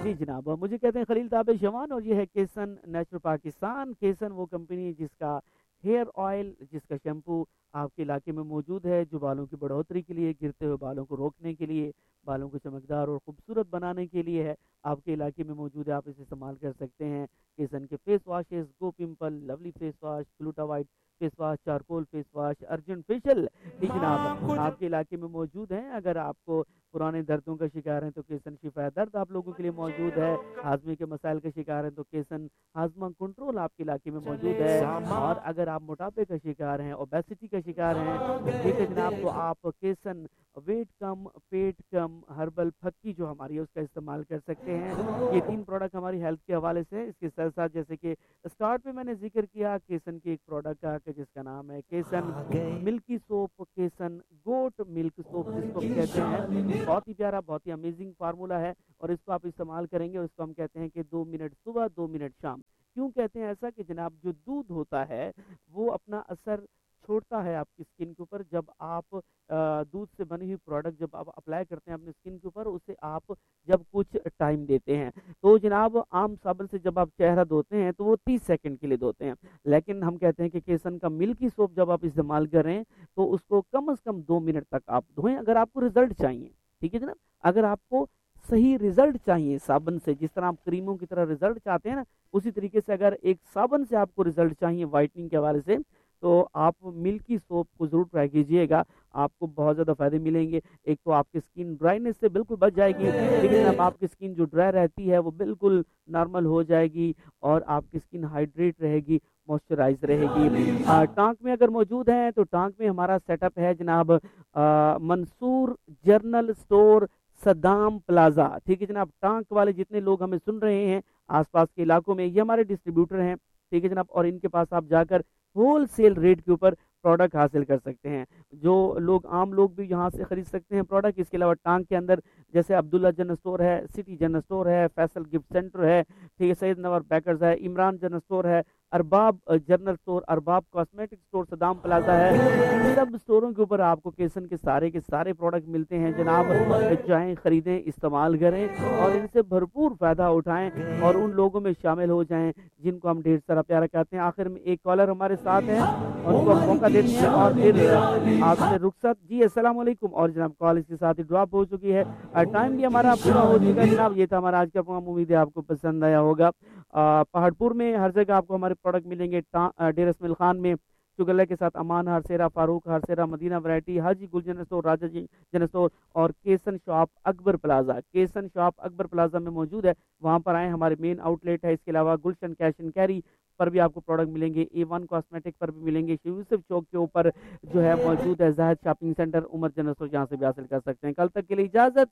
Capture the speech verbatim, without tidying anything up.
جی جناب، مجھے کہتے ہیں خلیل تابع شوان، اور یہ ہے کیسن نیچرل پاکستان۔ کیسن وہ کمپنی ہے جس کا ہیئر آئل، جس کا شیمپو آپ کے علاقے میں موجود ہے، جو بالوں کی بڑھوتری کے لیے، گرتے ہوئے بالوں کو روکنے کے لیے، بالوں کو چمکدار اور خوبصورت بنانے کے لیے ہے، آپ کے علاقے میں موجود ہے، آپ اسے استعمال کر سکتے ہیں۔ کیسن کے فیس واشز، گو pimple, lovely face wash, گلوٹا white face wash, charcoal face wash, urgent facial, ٹھیک جناب، آپ کے علاقے میں موجود ہیں۔ اگر آپ کو پرانے دردوں کا شکار ہیں تو کیسن شفا درد آپ لوگوں کے لیے موجود ہے۔ ہاضمے کے مسائل کا شکار ہیں تو کیسن ہاضمہ کنٹرول آپ کے علاقے میں موجود ہے۔ اور اگر آپ موٹاپے کا شکار ہیں، اوبیسٹی کا شکار ہیں، ٹھیک ہے جناب، تو آپ کیسن ویٹ کم پیٹ کم ہربل پھکی جو ہماری ہے اس کا استعمال کر سکتے ہیں۔ یہ تین پروڈکٹ ہماری ہیلتھ کے حوالے سے ہیں۔ اس کے ساتھ ساتھ جیسے کہ اسٹارٹ میں میں نے ذکر کیا کیسن کے ایک پروڈکٹ کا کہ جس کا نام ہے کیسن ملکی سوپ، کیسن گوٹ ملک سوپ جس کو ہم کہتے ہیں، بہت ہی پیارا، بہت ہی امیزنگ فارمولا ہے، اور اس کو آپ استعمال کریں گے، اس کو ہم کہتے ہیں کہ دو منٹ صبح دو منٹ شام۔ کیوں کہتے ہیں ایسا؟ کہ جناب جو دودھ ہوتا ہے وہ اپنا اثر چھوڑتا ہے آپ کی اسکن کے اوپر، جب آپ دودھ سے بنی ہوئی پروڈکٹ جب آپ اپلائی کرتے ہیں اپنی اسکن کے اوپر، اسے آپ جب کچھ ٹائم دیتے ہیں تو جناب عام صابن سے جب آپ چہرہ دھوتے ہیں تو وہ تیس سیکنڈ کے لیے دھوتے ہیں، لیکن ہم کہتے ہیں کہ کیسن کا ملکی سوپ جب آپ استعمال کریں تو اس کو کم از کم دو منٹ تک آپ دھوئیں، اگر آپ کو رزلٹ چاہیے، ٹھیک ہے جناب، اگر آپ کو صحیح رزلٹ چاہیے صابن سے، جس طرح آپ کریموں کی طرح رزلٹ چاہتے ہیں نا، اسی طریقے سے اگر ایک صابن سے آپ کو رزلٹ چاہیے وائٹننگ کے حوالے سے، تو آپ ملکی سوپ کو ضرور ٹرائی کیجئے گا، آپ کو بہت زیادہ فائدے ملیں گے۔ ایک تو آپ کی اسکن ڈرائینس سے بالکل بچ جائے گی، لیکن اب آپ کی اسکن جو ڈرائی رہتی ہے وہ بالکل نارمل ہو جائے گی، اور آپ کی اسکن ہائیڈریٹ رہے گی، موئسچرائز رہے گی۔ ٹانک میں اگر موجود ہیں تو ٹانک میں ہمارا سیٹ اپ ہے جناب منصور جرنل اسٹور، صدام پلازا، ٹھیک ہے جناب، ٹانک والے جتنے لوگ ہمیں سن رہے ہیں آس پاس کے علاقوں میں، یہ ہمارے ڈسٹریبیوٹر ہیں، ٹھیک ہے جناب، اور ان کے پاس آپ جا کر ہول سیل ریٹ کے اوپر پروڈکٹ حاصل کر سکتے ہیں، جو لوگ عام لوگ بھی یہاں سے خرید سکتے ہیں پروڈکٹ۔ اس کے علاوہ ٹانک کے اندر جیسے عبداللہ جنرل اسٹور ہے، سٹی جنرل اسٹور ہے، فیصل گفٹ سینٹر ہے، ٹھیک ہے، سید نوار بیکرز ہے، عمران جنرل اسٹور ہے، ارباب جنرل اسٹور، ارباب کاسمیٹک اسٹور، صدام پلازا ہے، ان سب اسٹوروں کے اوپر آپ کو کیسن کے سارے کے سارے پروڈکٹ ملتے ہیں جناب، جائیں خریدیں، استعمال کریں، اور ان سے بھرپور فائدہ اٹھائیں، اور ان لوگوں میں شامل ہو جائیں جن کو ہم ڈھیر سارا پیارا کہتے ہیں۔ آخر میں ایک کالر ہمارے ساتھ ہیں، اور ان کو ہم موقع دیتے ہیں اور پھر آپ سے رخصت۔ جی السلام علیکم، اور جناب کال اس کے ساتھ ہی ڈراپ ہو چکی ہے، ٹائم بھی ہمارا پورا ہو چکا ہے جناب۔ یہ تھا ہمارا آج کا پروگرام، امید ہے آپ کو پسند آیا ہوگا۔ پہاڑ پور میں ہر جگہ آپ کو ہمارے پروڈکٹ ملیں گے، ڈیر اسمیل خان میں چگلہ کے ساتھ امان ہرسیرا، فاروق ہرسیرا، مدینہ ورائٹی، حاجی گل جنرل اسٹور، راجا جی جنرل اسٹور، اور کیسن شاپ اکبر پلازا، کیسن شاپ اکبر پلازا میں موجود ہے، وہاں پر آئیں، ہمارے مین آؤٹ لیٹ ہے۔ اس کے علاوہ گلشن کیش اینڈ کیری پر بھی آپ کو پروڈکٹ ملیں گے، اے ون کاسمیٹک پر بھی ملیں گے، شیو یوسف چوک کے اوپر جو ہے موجود ہے زاہد شاپنگ سینٹر، عمر جنرل اسٹور، جہاں سے بھی حاصل کر سکتے ہیں۔ کل تک کے لیے اجازت،